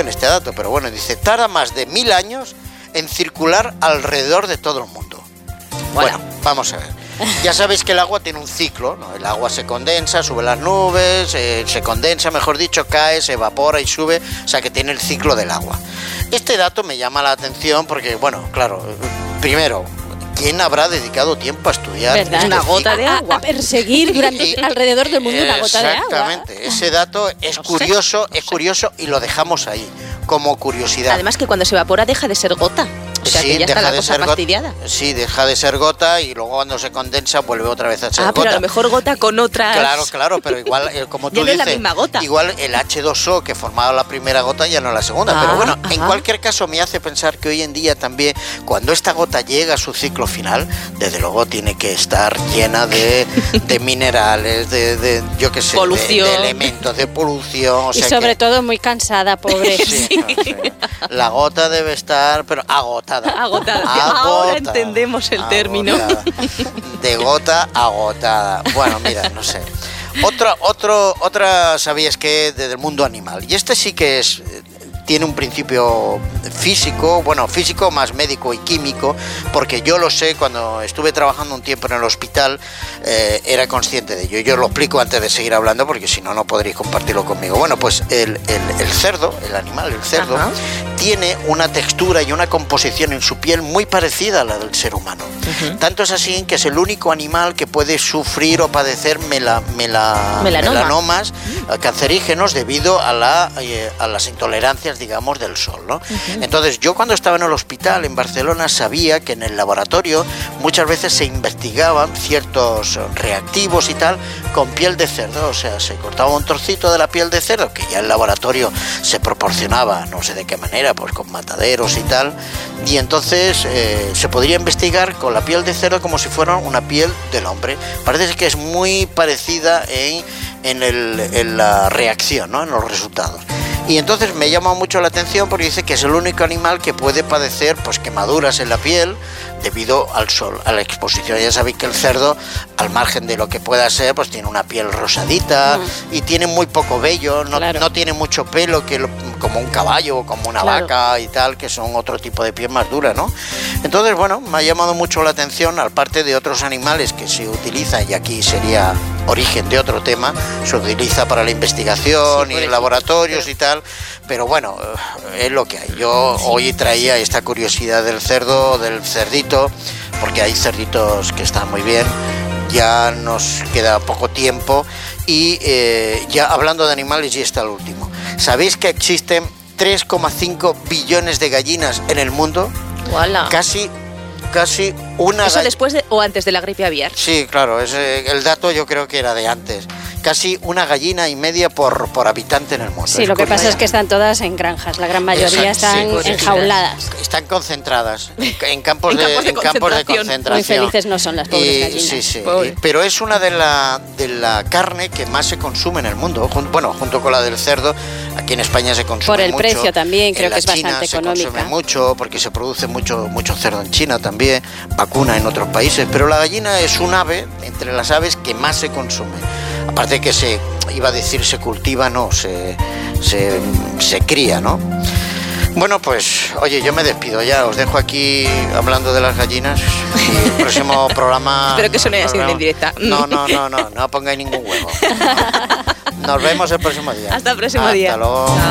bien este dato, pero bueno, dice, tarda más de 1000 años en circular alrededor de todo el mundo. Bueno, vamos a ver. Ya sabéis que el agua tiene un ciclo, ¿no? El agua se condensa, sube las nubes, se condensa, mejor dicho, cae, se evapora y sube, o sea que tiene el ciclo del agua. Este dato me llama la atención porque, bueno, claro, primero, ¿quién habrá dedicado tiempo a estudiar una gota de agua? A perseguir alrededor del mundo una gota de agua. Exactamente, ese dato es curioso y lo dejamos ahí, como curiosidad. Además que cuando se evapora deja de ser gota. O sea, que ya está la cosa fastidiada. Sí, deja de ser gota y luego cuando se condensa vuelve otra vez a ser gota. Pero a lo mejor gota con otras... Claro, pero igual, como tú dices, la misma gota. Igual el H2O que formaba la primera gota ya no la segunda. Pero bueno, en cualquier caso me hace pensar que hoy en día también, cuando esta gota llega a su ciclo final, desde luego tiene que estar llena de minerales, de yo qué sé, de elementos, de polución. O sea, y sobre todo muy cansada, pobre. Sí. La gota debe estar, pero agotada. Ahora entendemos el término. De gota agotada. Bueno, mira, no sé. Otra, ¿sabías que? Del mundo animal. Y este sí que tiene un principio físico más médico y químico, porque yo lo sé, cuando estuve trabajando un tiempo en el hospital, era consciente de ello. Yo lo explico antes de seguir hablando, porque si no, no podréis compartirlo conmigo. Bueno, pues el cerdo, el animal, el cerdo, tiene una textura y una composición en su piel muy parecida a la del ser humano. Tanto es así que es el único animal que puede sufrir o padecer melanomas cancerígenos debido a las intolerancias, digamos, del sol, ¿no? Entonces, yo cuando estaba en el hospital en Barcelona sabía que en el laboratorio muchas veces se investigaban ciertos reactivos y tal con piel de cerdo, o sea, se cortaba un trocito de la piel de cerdo que ya el laboratorio se proporcionaba, no sé de qué manera, pues con mataderos y tal, y entonces se podría investigar con la piel de cerdo como si fuera una piel del hombre. Parece que es muy parecida en la reacción, ¿no? En los resultados. Y entonces me llama mucho la atención porque dice que es el único animal que puede padecer pues quemaduras en la piel debido al sol, a la exposición. Ya sabéis que el cerdo, al margen de lo que pueda ser, pues tiene una piel rosadita y tiene muy poco vello, no tiene mucho pelo como un caballo o como una vaca y tal, que son otro tipo de piel más dura, ¿no? Entonces, bueno, me ha llamado mucho la atención, aparte de otros animales que se utilizan, y aquí sería origen de otro tema, se utiliza para la investigación y en laboratorios y tal, pero bueno, es lo que hay. Yo hoy traía esta curiosidad del cerdo, del cerdito, porque hay cerditos que están muy bien, ya nos queda poco tiempo y ya hablando de animales, y está el último. ¿Sabéis que existen 3,5 billones de gallinas en el mundo? ¡Wala! Casi una... ¿Eso después o antes de la gripe aviar? Sí, claro, el dato yo creo que era de antes. Casi una gallina y media por habitante en el mundo. Sí, lo que pasa es que están todas en granjas, la gran mayoría están enjauladas. Están concentradas en campos de concentración. Muy felices no son las pobres gallinas. Sí. Pero es una de la carne que más se consume en el mundo. Junto con la del cerdo, aquí en España se consume mucho. Por el precio también, creo que es bastante económica. Se consume mucho porque se produce mucho cerdo en China también, vacuna en otros países. Pero la gallina es un ave, entre las aves, que más se consume. Aparte que se cultiva, no, se cría, ¿no? Bueno, pues, oye, yo me despido ya, os dejo aquí hablando de las gallinas y el próximo programa... Espero que suene así en indirecta. No pongáis ningún huevo. Nos vemos el próximo día. Hasta el próximo día. Hasta luego.